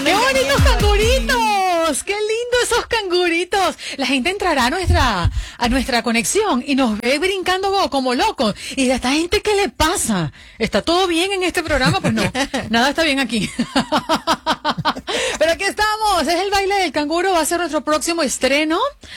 ¡Qué bonitos canguritos! ¡Qué lindos esos canguritos! La gente entrará a nuestra conexión y nos ve brincando como locos. Y a esta gente, ¿qué le pasa? ¿Está todo bien en este programa? Pues no, nada está bien aquí. Pero aquí estamos, es el baile del canguro, va a ser nuestro próximo estreno.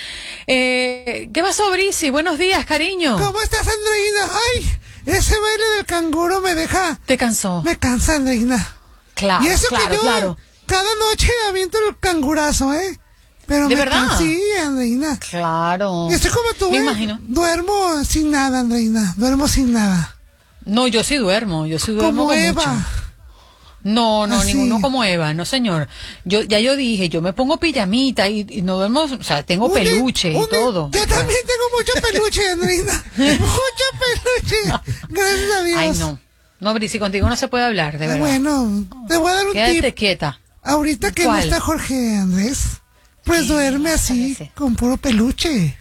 ¿Qué pasó, Brisi? Buenos días, cariño. ¿Cómo estás, Andreina? ¡Ay! Ese baile del canguro me deja... ¿Te cansó? Me cansa, Andreina. Claro, y eso claro, que yo claro. Cada noche aviento el cangurazo, ¿eh? Pero ¿De me verdad? cansa, sí, Andreina. Claro. Y estoy como tú, Me ¿eh? imagino. Duermo sin nada, Andreina. Duermo sin nada. No, yo sí duermo Como con Eva. mucho. No, Así. ninguno como Eva, no señor. Yo dije, yo me pongo pijamita y no duermo, o sea, tengo peluche y todo. Yo también tengo mucho peluche, Andreina. Mucho peluche. Gracias a Dios. Ay, no, Brisi, contigo no se puede hablar, de verdad. Bueno, te voy a dar un Quédate tip. quieta. Ahorita que no ¿Cuál? está Jorge Andrés, pues duerme así, parece. con puro peluche.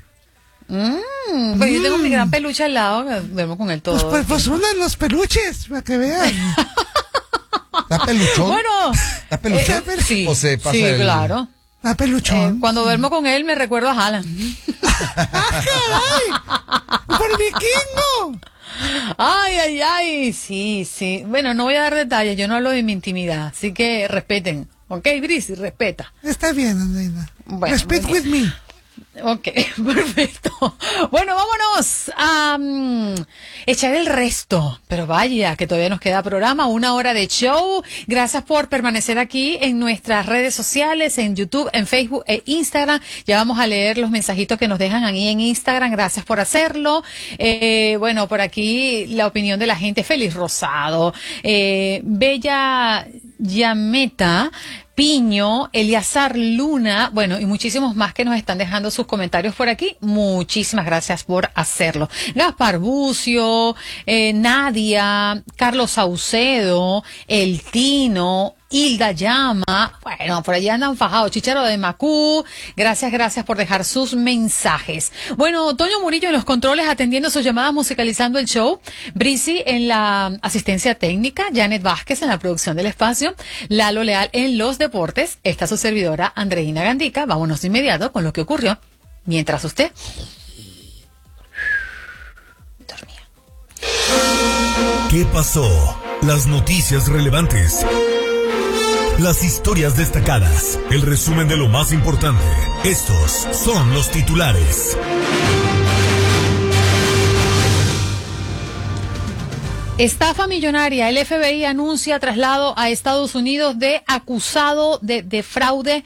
Pues yo tengo mi gran peluche al lado, duermo con él todo. Pues unan los peluches, para que vean. ¿Está peluchón? Bueno, ¿Está peluchón? sí, ¿O se pasa sí, el- claro. Ah, peluchón. Cuando duermo con él me recuerdo a Haaland. ¡Ah, caray! ¡Por vikingo! Ay, sí. Bueno, no voy a dar detalles, yo no hablo de mi intimidad, así que respeten. ¿Ok, Brisi? Respeta. Está bien, Andreina. Bueno, Respect muy with me. Ok, perfecto. Bueno, vámonos a echar el resto. Pero vaya, que todavía nos queda programa, 1 hora de show. Gracias por permanecer aquí en nuestras redes sociales, en YouTube, en Facebook e Instagram. Ya vamos a leer los mensajitos que nos dejan ahí en Instagram. Gracias por hacerlo. Bueno, por aquí la opinión de la gente. Feliz Rosado, Bella Yameta, Piño, Eliazar Luna, bueno, y muchísimos más que nos están dejando sus comentarios por aquí. Muchísimas gracias por hacerlo. Gaspar Bucio, Nadia, Carlos Saucedo, El Tino, Hilda Llama, bueno, por allá andan fajados, Chicharo de Macú, gracias por dejar sus mensajes. Bueno, Toño Murillo en los controles atendiendo sus llamadas, musicalizando el show, Brisi en la asistencia técnica, Janet Vázquez en la producción del espacio, Lalo Leal en los deportes, esta su servidora Andreina Gandica. Vámonos de inmediato con lo que ocurrió mientras usted dormía. ¿Qué pasó? Las noticias relevantes. Las historias destacadas, el resumen de lo más importante. Estos son los titulares. Estafa millonaria. El FBI anuncia traslado a Estados Unidos de acusado de fraude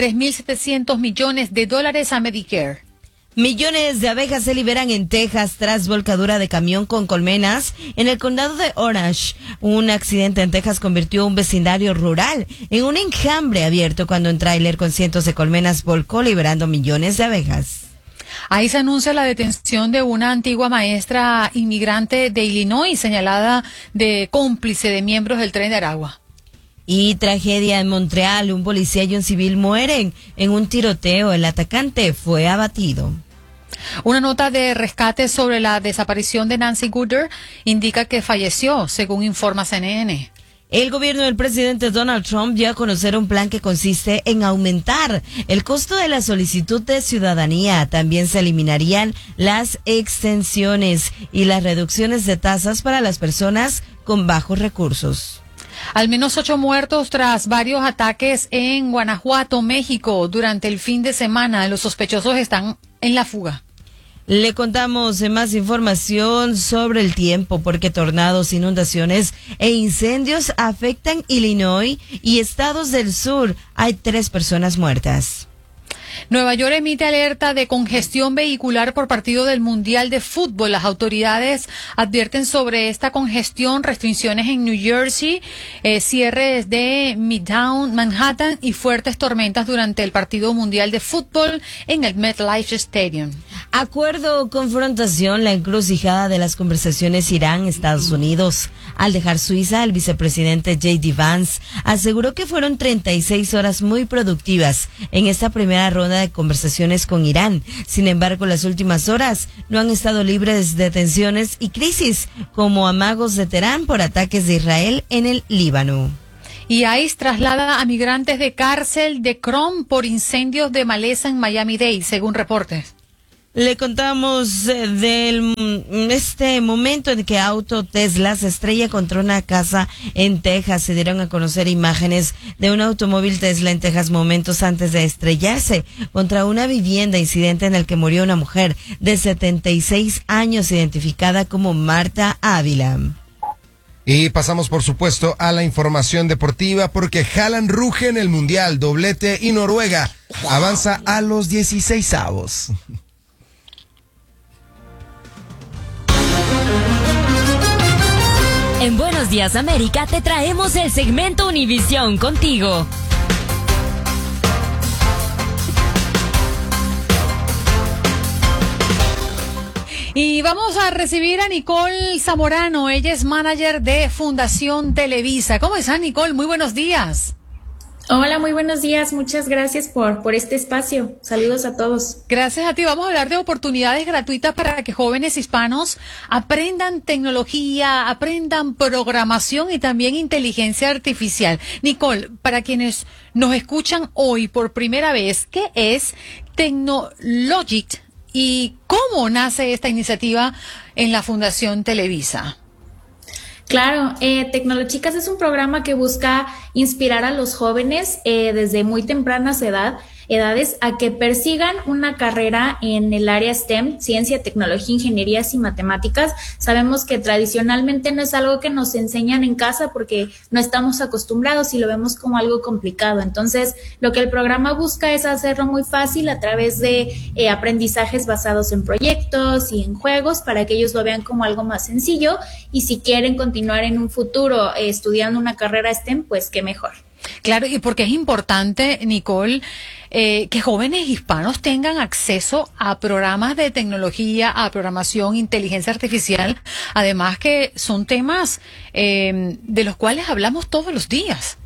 $3.700 millones a Medicare. Millones de abejas se liberan en Texas tras volcadura de camión con colmenas en el condado de Orange. Un accidente en Texas convirtió un vecindario rural en un enjambre abierto cuando un tráiler con cientos de colmenas volcó liberando millones de abejas. Ahí se anuncia la detención de una antigua maestra inmigrante de Illinois señalada de cómplice de miembros del Tren de Aragua. Y tragedia en Montreal, un policía y un civil mueren en un tiroteo. El atacante fue abatido. Una nota de rescate sobre la desaparición de Nancy Gooder indica que falleció, según informa CNN. El gobierno del presidente Donald Trump dio a conocer un plan que consiste en aumentar el costo de la solicitud de ciudadanía. También se eliminarían las extensiones y las reducciones de tasas para las personas con bajos recursos. Al menos 8 muertos tras varios ataques en Guanajuato, México, durante el fin de semana. Los sospechosos están en la fuga. Le contamos más información sobre el tiempo porque tornados, inundaciones e incendios afectan Illinois y estados del sur. Hay 3 personas muertas. Nueva York emite alerta de congestión vehicular por partido del Mundial de Fútbol. Las autoridades advierten sobre esta congestión, restricciones en New Jersey, cierres de Midtown Manhattan y fuertes tormentas durante el partido mundial de fútbol en el MetLife Stadium. Acuerdo o confrontación, la encrucijada de las conversaciones Irán-Estados Unidos. Al dejar Suiza, el vicepresidente J.D. Vance aseguró que fueron 36 horas muy productivas en esta primera ronda de conversaciones con Irán. Sin embargo, las últimas horas no han estado libres de tensiones y crisis, como amagos de Teherán por ataques de Israel en el Líbano. Y ICE traslada a migrantes de cárcel de Chrome por incendios de maleza en Miami-Dade, según reportes. Le contamos este momento en que auto Tesla se estrella contra una casa en Texas. Se dieron a conocer imágenes de un automóvil Tesla en Texas momentos antes de estrellarse contra una vivienda, incidente en el que murió una mujer de 76 años identificada como Marta Ávila. Y pasamos, por supuesto, a la información deportiva porque Haaland ruge en el Mundial, doblete y Noruega avanza a los 16avos. En Buenos Días América te traemos el segmento Univisión contigo. Y vamos a recibir a Nicole Zamorano. Ella es manager de Fundación Televisa. ¿Cómo está, Nicole? Muy buenos días. Hola, muy buenos días. Muchas gracias por este espacio. Saludos a todos. Gracias a ti. Vamos a hablar de oportunidades gratuitas para que jóvenes hispanos aprendan tecnología, aprendan programación y también inteligencia artificial. Nicole, para quienes nos escuchan hoy por primera vez, ¿qué es Technologic y cómo nace esta iniciativa en la Fundación Televisa? Claro, Tecnolochicas es un programa que busca inspirar a los jóvenes desde muy tempranas edades a que persigan una carrera en el área STEM, ciencia, tecnología, ingenierías y matemáticas. Sabemos que tradicionalmente no es algo que nos enseñan en casa porque no estamos acostumbrados y lo vemos como algo complicado. Entonces, lo que el programa busca es hacerlo muy fácil a través de aprendizajes basados en proyectos y en juegos para que ellos lo vean como algo más sencillo, y si quieren continuar en un futuro estudiando una carrera STEM, pues qué mejor. Claro, y porque es importante, Nicole, que jóvenes hispanos tengan acceso a programas de tecnología, a programación, inteligencia artificial, además que son temas de los cuales hablamos todos los días.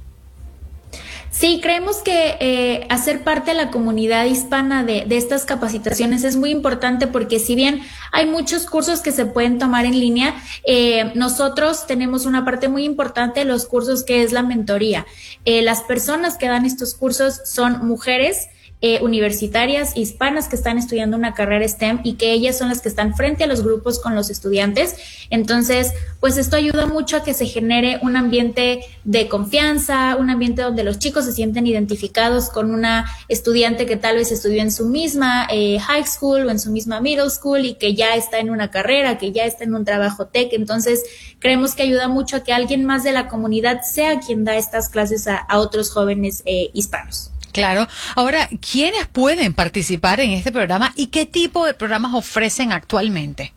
Sí, creemos que hacer parte de la comunidad hispana de estas capacitaciones es muy importante porque si bien hay muchos cursos que se pueden tomar en línea, nosotros tenemos una parte muy importante de los cursos que es la mentoría. Las personas que dan estos cursos son mujeres universitarias hispanas que están estudiando una carrera STEM y que ellas son las que están frente a los grupos con los estudiantes. Entonces, pues esto ayuda mucho a que se genere un ambiente de confianza, un ambiente donde los chicos se sienten identificados con una estudiante que tal vez estudió en su misma high school o en su misma middle school y que ya está en una carrera, que ya está en un trabajo tech. Entonces, creemos que ayuda mucho a que alguien más de la comunidad sea quien da estas clases a otros jóvenes hispanos. Claro. Ahora, ¿quiénes pueden participar en este programa y qué tipo de programas ofrecen actualmente?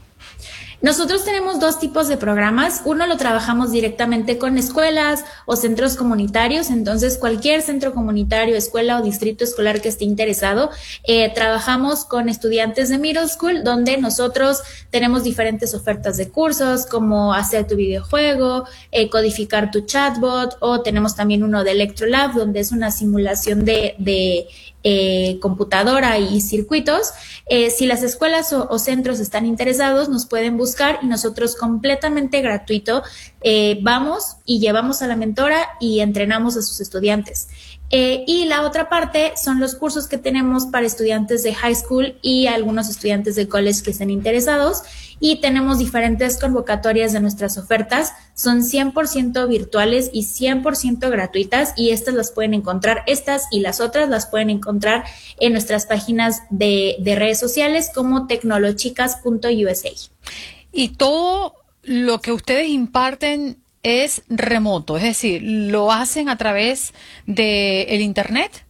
Nosotros tenemos dos tipos de programas. Uno lo trabajamos directamente con escuelas o centros comunitarios. Entonces, cualquier centro comunitario, escuela o distrito escolar que esté interesado, trabajamos con estudiantes de middle school, donde nosotros tenemos diferentes ofertas de cursos, como hacer tu videojuego, codificar tu chatbot, o tenemos también uno de Electrolab, donde es una simulación de computadora y circuitos. Si las escuelas o centros están interesados, nos pueden buscar y nosotros completamente gratuito vamos y llevamos a la mentora y entrenamos a sus estudiantes. Y la otra parte son los cursos que tenemos para estudiantes de high school y algunos estudiantes de college que estén interesados, y tenemos diferentes convocatorias de nuestras ofertas. Son 100% virtuales y 100% gratuitas, y estas las pueden encontrar, estas y las otras las pueden encontrar en nuestras páginas de redes sociales como tecnolochicas.usa. Y todo lo que ustedes imparten es remoto, es decir, ¿lo hacen a través del internet?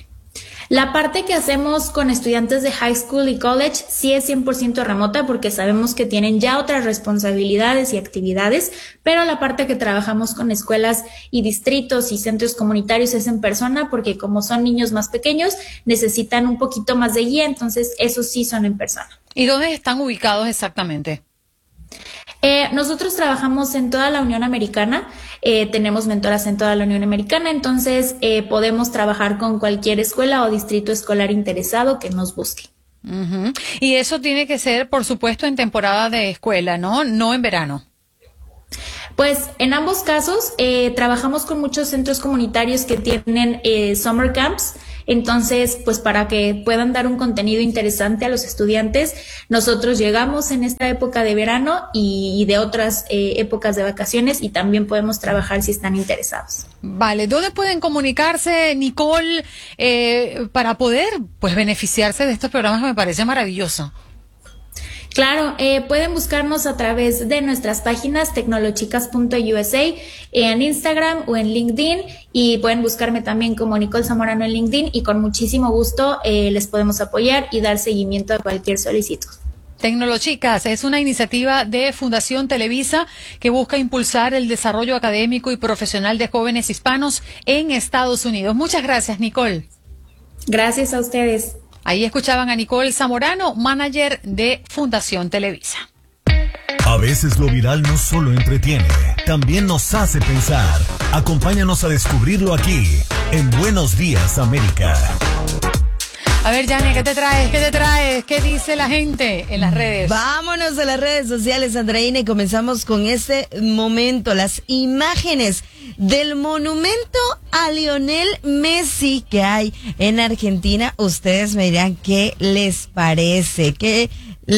La parte que hacemos con estudiantes de high school y college sí es 100% remota porque sabemos que tienen ya otras responsabilidades y actividades, pero la parte que trabajamos con escuelas y distritos y centros comunitarios es en persona porque como son niños más pequeños necesitan un poquito más de guía, entonces esos sí son en persona. ¿Y dónde están ubicados exactamente? Nosotros trabajamos en toda la Unión Americana, tenemos mentoras en toda la Unión Americana, entonces podemos trabajar con cualquier escuela o distrito escolar interesado que nos busque. Uh-huh. Y eso tiene que ser, por supuesto, en temporada de escuela, ¿no? No en verano. Pues en ambos casos trabajamos con muchos centros comunitarios que tienen summer camps. Entonces, pues para que puedan dar un contenido interesante a los estudiantes, nosotros llegamos en esta época de verano y de otras épocas de vacaciones, y también podemos trabajar si están interesados. Vale, ¿dónde pueden comunicarse, Nicole, para poder pues beneficiarse de estos programas que me parece maravilloso? Claro, pueden buscarnos a través de nuestras páginas tecnolochicas.usa en Instagram o en LinkedIn, y pueden buscarme también como Nicole Zamorano en LinkedIn, y con muchísimo gusto les podemos apoyar y dar seguimiento a cualquier solicitud. Tecnolochicas es una iniciativa de Fundación Televisa que busca impulsar el desarrollo académico y profesional de jóvenes hispanos en Estados Unidos. Muchas gracias, Nicole. Gracias a ustedes. Ahí escuchaban a Nicole Zamorano, manager de Fundación Televisa. A veces lo viral no solo entretiene, también nos hace pensar. Acompáñanos a descubrirlo aquí, en Buenos Días, América. A ver, Yane, ¿qué te traes? ¿Qué te traes? ¿Qué dice la gente en las redes? Vámonos a las redes sociales, Andreina, y comenzamos con este momento, las imágenes del monumento a Lionel Messi que hay en Argentina. Ustedes me dirán qué les parece, porque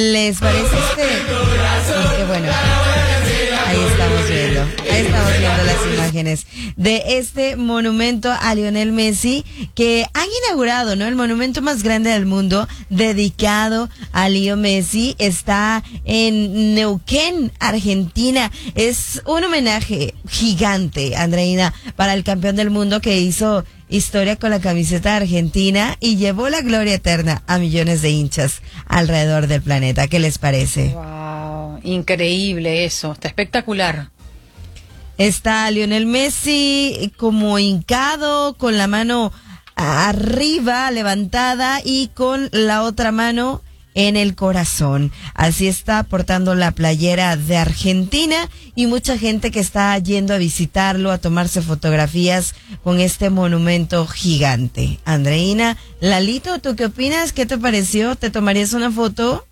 bueno, ahí estamos viendo las imágenes de este monumento a Lionel Messi que han inaugurado, ¿no? El monumento más grande del mundo dedicado a Leo Messi está en Neuquén, Argentina. Es un homenaje gigante, Andreina, para el campeón del mundo que hizo historia con la camiseta argentina y llevó la gloria eterna a millones de hinchas alrededor del planeta. ¿Qué les parece? Wow, increíble eso, está espectacular. Está Lionel Messi como hincado, con la mano arriba, levantada, y con la otra mano en el corazón. Así está portando la playera de Argentina, y mucha gente que está yendo a visitarlo, a tomarse fotografías con este monumento gigante. Andreina, Lalito, ¿tú qué opinas? ¿Qué te pareció? ¿Te tomarías una foto?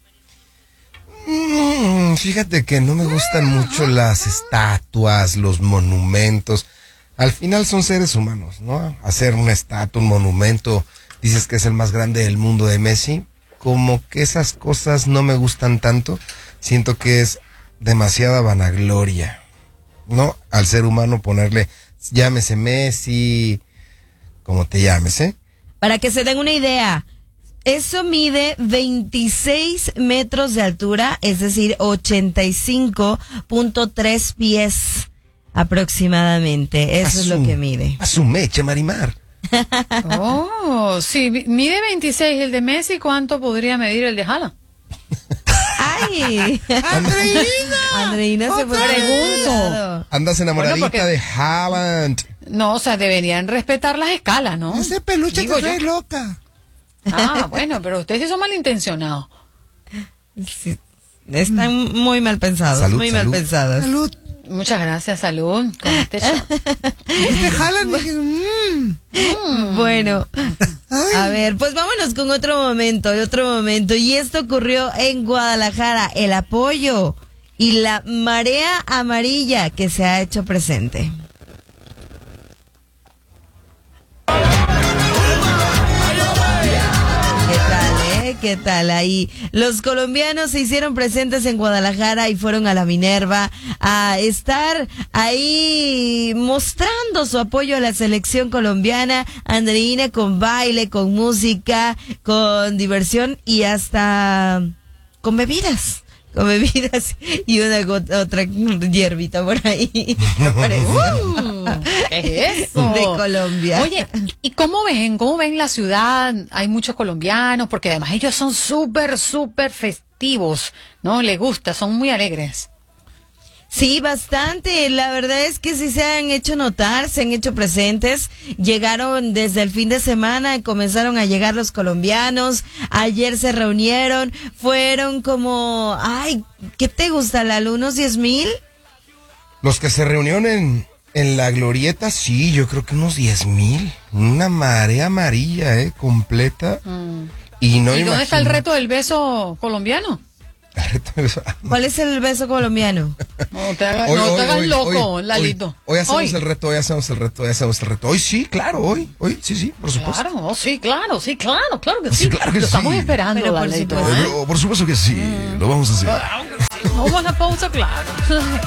Fíjate que no me gustan mucho las estatuas, los monumentos. Al final son seres humanos, ¿no? Hacer una estatua, un monumento, dices que es el más grande del mundo de Messi, como que esas cosas no me gustan tanto. Siento que es demasiada vanagloria, ¿no? Al ser humano ponerle, llámese Messi, como te llames, ¿eh? Para que se den una idea, eso mide 26 metros de altura, es decir, 85.3 pies aproximadamente. Eso es lo que mide. A su mecha, Marimar. Oh, sí, mide 26 el de Messi. ¿Cuánto podría medir el de Haaland? ¡Ay! Andreina se fue. Pregunto. Andas enamoradita Bueno, porque de Haaland. No, o sea, deberían respetar las escalas, ¿no? Ese peluche Digo te trae yo. loca. Ah, bueno, pero ustedes sí son malintencionados. Sí, están muy mal pensados, Salud, muy salud. mal pensados. Salud. Muchas gracias, salud. Con este show. Te jalan y dije, Bueno, a ver, pues vámonos con otro momento. Y esto ocurrió en Guadalajara, el apoyo y la marea amarilla que se ha hecho presente. ¿Qué tal ahí? Los colombianos se hicieron presentes en Guadalajara y fueron a la Minerva a estar ahí mostrando su apoyo a la selección colombiana. Andreina, con baile, con música, con diversión y hasta con bebidas. Y una otra hierbita por ahí. ¿Qué es eso? De Colombia. Oye, ¿y cómo ven la ciudad? Hay muchos colombianos, porque además ellos son súper festivos, ¿no? Les gusta, son muy alegres. Sí, bastante. La verdad es que sí se han hecho notar, se han hecho presentes. Llegaron desde el fin de semana, comenzaron a llegar los colombianos. Ayer se reunieron, fueron como, ay, ¿qué te gusta, Lalo? ¿Unos 10,000? Los que se reunieron en la glorieta, sí, yo creo que unos 10,000. Una marea amarilla, completa. Y no ¿Y dónde está el imagino. reto del beso colombiano? ¿Cuál es el beso colombiano? No te hagas loco, Lalito. Hoy hacemos el reto. Hoy sí, claro, hoy, sí, por supuesto. Claro, sí, claro que sí. Sí, claro que Lo estamos sí. esperando, Pero por Lalito. supuesto. Por supuesto que sí, lo vamos a hacer. Vamos a pausa, claro.